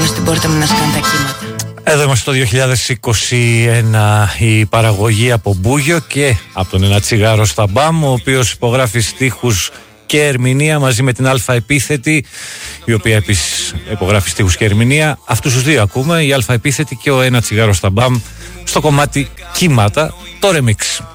πάνω στην πόρτα μου να σκάνε τα κύματα. Εδώ είμαστε το 2021, η παραγωγή από Μπούγιο και από τον Ένα Τσιγάρο στα Μπαμ, ο οποίος υπογράφει στίχους και ερμηνεία μαζί με την Αλφα Επίθετη, η οποία επίσης υπογράφει στίχους και ερμηνεία. Αυτούς τους δύο ακούμε, η Αλφα Επίθετη και ο Ένα Τσιγάρο στα Μπαμ, στο κομμάτι Κύματα, το remix.